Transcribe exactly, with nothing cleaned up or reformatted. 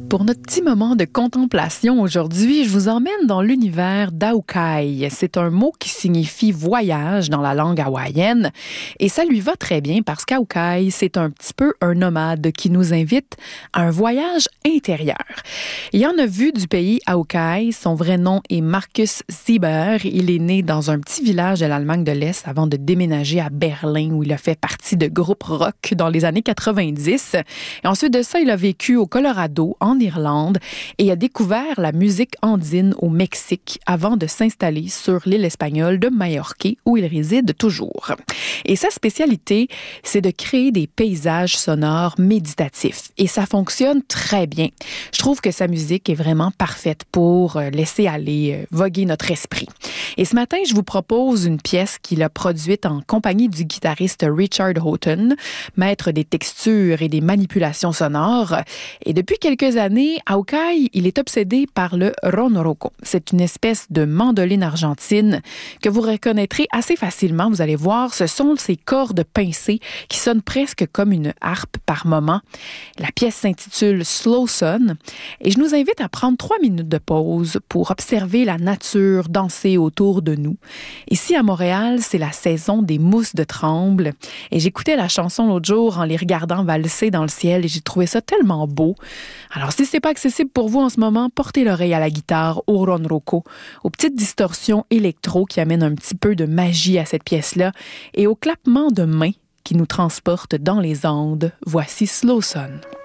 Pour notre petit moment de contemplation aujourd'hui, je vous emmène dans l'univers d'Aukai. C'est un mot qui signifie voyage dans la langue hawaïenne et ça lui va très bien parce qu'Aukai, c'est un petit peu un nomade qui nous invite à un voyage intérieur. Il en a vu du pays Aukai. Son vrai nom est Markus Sieber. Il est né dans un petit village de l'Allemagne de l'Est avant de déménager à Berlin où il a fait partie de groupes rock dans les années quatre-vingt-dix. Et ensuite de ça, il a vécu au Colorado, en Irlande, et a découvert la musique andine au Mexique avant de s'installer sur l'île espagnole de Majorque, où il réside toujours. Et sa spécialité, c'est de créer des paysages sonores méditatifs. Et ça fonctionne très bien. Je trouve que sa musique est vraiment parfaite pour laisser aller, voguer notre esprit. Et ce matin, je vous propose une pièce qu'il a produite en compagnie du guitariste Richard Houghton, maître des textures et des manipulations sonores. Et depuis quelques années, Aukai, il est obsédé par le ronroco. C'est une espèce de mandoline argentine que vous reconnaîtrez assez facilement. Vous allez voir, ce sont ces cordes pincées qui sonnent presque comme une harpe par moment. La pièce s'intitule Slow Sun et je nous invite à prendre trois minutes de pause pour observer la nature danser autour de nous. Ici à Montréal, c'est la saison des mousses de tremble et j'écoutais la chanson l'autre jour en les regardant valser dans le ciel et j'ai trouvé ça tellement beau. Alors si c'est pas accessible pour vous en ce moment, portez l'oreille à la guitare, au ronroco, aux petites distorsions électro qui amènent un petit peu de magie à cette pièce-là et au clappement de mains qui nous transporte dans les Andes. Voici Slow Sun.